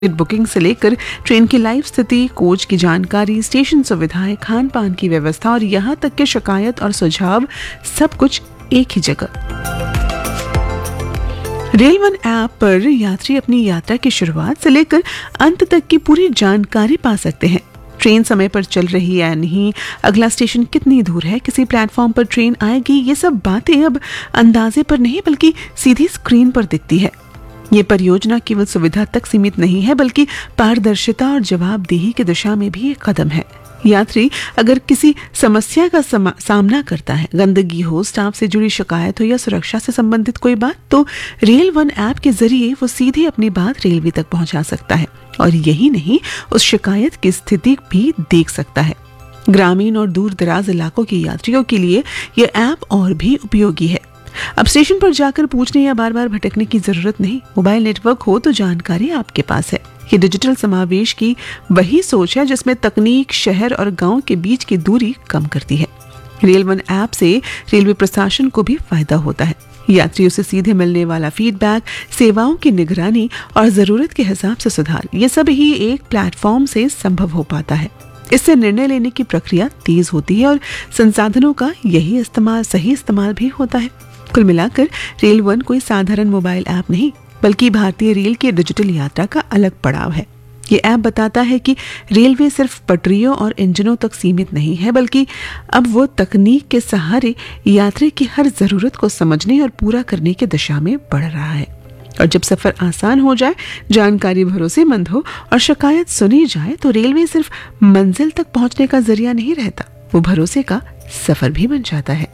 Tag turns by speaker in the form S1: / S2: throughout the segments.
S1: Ticket booking से लेकर train की लाइव स्थिति, कोच की जानकारी, स्टेशन सुविधाएं, खान पान की व्यवस्था और यहाँ तक के शिकायत और सुझाव, सब कुछ एक ही जगह। रेल वन ऐप पर यात्री अपनी यात्रा की शुरुआत से लेकर अंत तक की पूरी जानकारी पा सकते हैं। ट्रेन समय पर चल रही है या नहीं, अगला स्टेशन कितनी दूर है, किसी प्लेटफॉर्म पर ट्रेन आएगी, ये सब बातें अब अंदाजे पर नहीं बल्कि सीधी स्क्रीन पर दिखती है। ये परियोजना केवल सुविधा तक सीमित नहीं है बल्कि पारदर्शिता और जवाबदेही की दिशा में भी एक कदम है। यात्री अगर किसी समस्या का सामना करता है, गंदगी हो, स्टाफ से जुड़ी शिकायत हो या सुरक्षा से संबंधित कोई बात, तो रेल वन ऐप के जरिए वो सीधे अपनी बात रेलवे तक पहुंचा सकता है और यही नहीं, उस शिकायत की स्थिति भी देख सकता है। ग्रामीण और दूर दराज इलाकों के यात्रियों के लिए यह ऐप और भी उपयोगी है। अब स्टेशन पर जाकर पूछने या बार बार भटकने की जरूरत नहीं। मोबाइल नेटवर्क हो तो जानकारी आपके पास है। ये डिजिटल समावेश की वही सोच है जिसमें तकनीक शहर और गांव के बीच की दूरी कम करती है। रेल वन ऐप से रेलवे प्रशासन को भी फायदा होता है। यात्रियों से सीधे मिलने वाला फीडबैक, सेवाओं की निगरानी और जरूरत के हिसाब से सुधार, ये सब ही एक प्लेटफॉर्म से संभव हो पाता है। इससे निर्णय लेने की प्रक्रिया तेज होती है और संसाधनों का सही इस्तेमाल भी होता है। कुल मिलाकर रेल वन कोई साधारण मोबाइल ऐप नहीं बल्कि भारतीय रेल की डिजिटल यात्रा का अलग पड़ाव है। ये ऐप बताता है कि रेलवे सिर्फ पटरियों और इंजनों तक सीमित नहीं है बल्कि अब वो तकनीक के सहारे यात्री की हर जरूरत को समझने और पूरा करने की दिशा में बढ़ रहा है। और जब सफर आसान हो जाए, जानकारी भरोसेमंद हो और शिकायत सुनी जाए तो रेलवे सिर्फ मंजिल तक पहुंचने का जरिया नहीं रहता, वो भरोसे का सफर भी बन जाता है।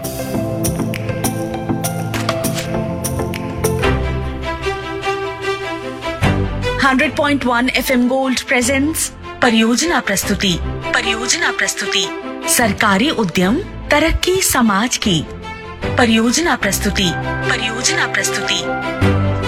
S2: $100.1 FM गोल्ड प्रेजेंट्स परियोजना प्रस्तुति सरकारी उद्यम तरक्की समाज की परियोजना प्रस्तुति।